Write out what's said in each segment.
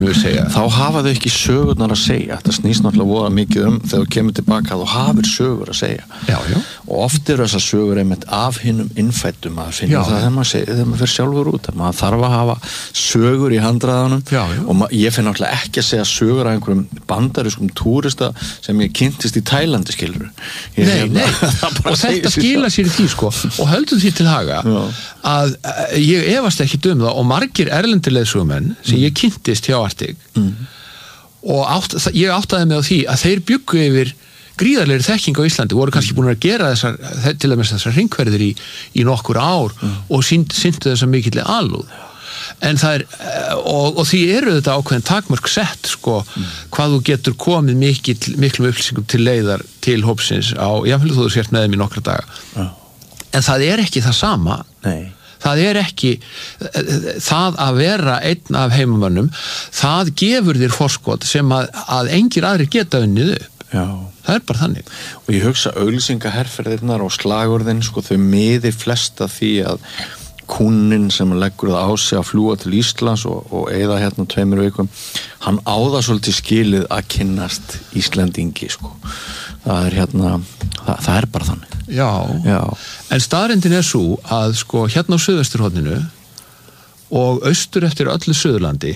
þá hafa þau ekki sögurnar að segja. Þetta snýst náttúrulega voða mikið þegar þú kemur tilbaka þú hafir sögur að segja. Já. Og oft eru þessar sögur einmitt af hinum innfættum að finna það þegar maður fer sjálfur út. Maður þarf að hafa sögur í handraðanum og ég finn náttúrulega ekki að segja sögur af einhverjum bandarískum túrista sem ég kynntist í Tælandi, skilur. Nei. Og þetta skila sér í því, sko. Og höldum því til haga að ég efast ekki það og margir erlendileiðsögumenn sem ég kynntist hjá Arctic og ég áttaði mig á því að þeir bjuggu yfir gríðarlegri þekking á Íslandi, voru kannski búin að gera til dæmis þessar hringferðir í nokkur ár og syntu þessa mikilli alúð. En það og því eru þetta ákveðin takmörk sett, sko, hvað þú getur komið miklum upplýsingum til leiðar til hópsins á, jafnvel þú sért með þeim í nokkra daga. En það ekki það sama. Nei. Það ekki það að vera einn af heimamönnum, það gefur þér forskot sem að engir aðrir geta unnið upp. Já. Það bara þannig. Og ég hugsa auglýsingaherferðirnar og slagorðin, sko, þau miði flesta því að kúnnin sem leggur það á sig að fljúga til Íslands og eyða hérna 2 vikum, hann á það svolítið skilið að kynnast Íslendingi, sko. Það hérna, það bara þannig. Já. En staðreyndin svo að, sko, hérna á suðvesturhorninu og austur eftir öllu Suðurlandi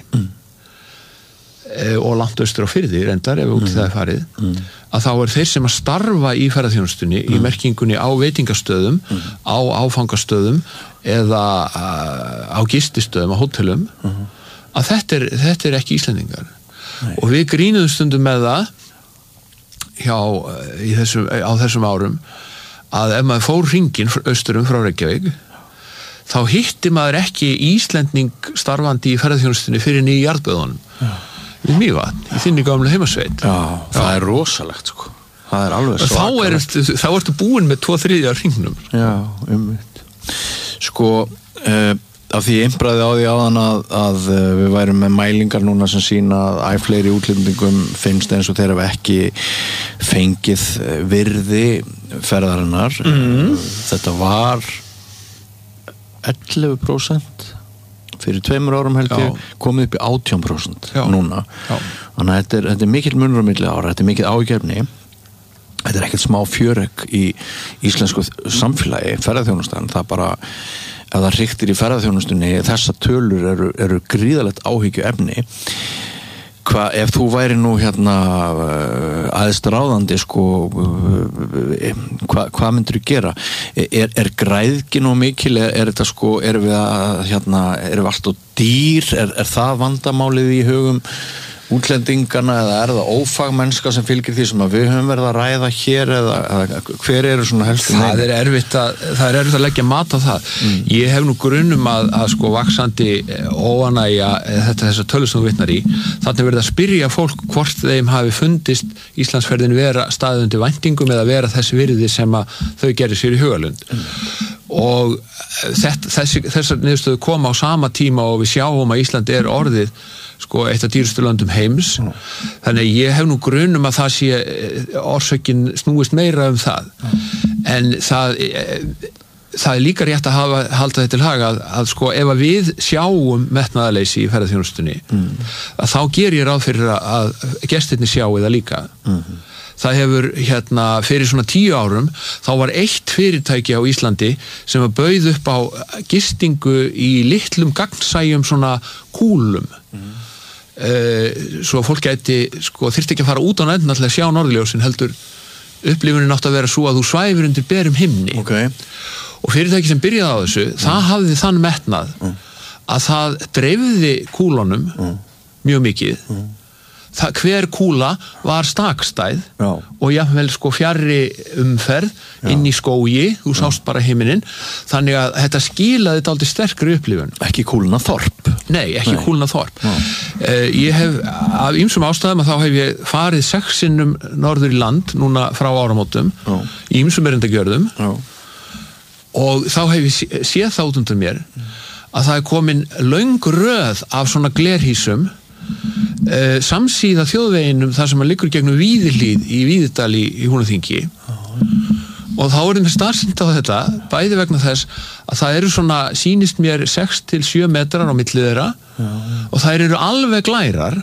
og langt austur á firði, reyndar, ef út í það farið, að þá þeir sem að starfa í ferðaþjónustunni í merkingunni á veitingastöðum, á áfangastöðum eða á gististöðum, á hótelum, að þetta ekki Íslendingar. Nei. Og við grínuðum stundum með það á þessum árum að ef maður fór hringinn austurum frá Reykjavík þá hitti maður ekki Íslending starfandi í ferðaþjónustunni fyrir í jarðböðunum við Mývatn, í þinni gamlu heimasveit. Já, það rosalegt, sko. Það alveg svakalegt. Þá ertu búin með 2/3 af hringnum. Já, Sko, af því ég impraði á því áðan að við værum með mælingar núna sem sýna að æ fleiri útlendingum finnst eins og þeir hafa ekki fengið virði ferðarinnar. Þetta var 11% fyrir 2 árum held ég, komið upp í 18% núna. Þannig að þetta mikill munur á milli ára, þetta mikið ágefni. Þetta ekkert smá fjörögg í íslensku samfélagi, ferðaþjónustan. Það bara, ef það hriktir í ferðaþjónustunni, þessa tölur eru gríðalegt áhyggjuefni. Ef þú væri nú hérna aðeins ráðandi, sko, hvað myndir þú gera? Græðgin og mikil, þetta, sko, erum við alltaf dýr? Það vandamálið í hugum útlendingana eða það ófagmennska sem fylgir því sem við höfum verið að ræða hér eða hver eru svona helstu það er erfitt að leggja mat á það. Ég hef nú grunum að sko vaxandi óánægja þessa tölu sem þú vitnar í, þannig verið að spyrja fólk hvort þeim hafi fundist Íslandsferðin vera staðið undir væntingum eða vera þessi virði sem að þau gerir sér í hugalund. Og þessar niðurstöðu koma á sama tíma og við sjáum að Ísland orðið sko eitt af dýrustu löndum heims. Þannig að ég hef nú grunum að það sé orsökin snúist meira það. En það líka rétt að halda þetta til haga að sko ef að við sjáum metnaðarleysi í ferðaþjónustunni að þá ger ég ráð fyrir að gestirnir sjáu það líka. Það hefur fyrir svona 10 árum þá var eitt fyrirtæki á Íslandi sem að bauð upp á gistingu í litlum gagnsæjum svona kúlum. Svo fólk gæti sko þyrfti ekki að fara út á nættina til að sjá norðurljósin, heldur upplifunin átt að vera svo að þú svæfir undir berum himni. Og fyrirtæki sem byrjaði á þessu, það hafði þann metnað að það dreifði kúlunum mjög mikið. Hver kúla var stakstæð og jafnvel sko fjarri umferð inn í skógi, þú sást bara himinin, þannig að þetta skilaði dálítið sterkri upplifun. Ekki kúluna þorp? Nei, ekki kúluna þorp. Ég hef, af ýmsum ástæðum að þá hef ég farið 6 sinnum norður í land núna frá áramótum, í ýmsum erindagjörðum og þá hef ég séð það út undir mér að það komin löng röð af svona glerhýsum samsíða þjóðveginum þar sem að liggur gegnum Víðihlíð í Víðidal í Húnaþingi og þá mér starfsýnt á þetta bæði vegna þess að það eru svona, sýnist mér 6 til 7 metrar á milli þeirra og þær eru alveg glærar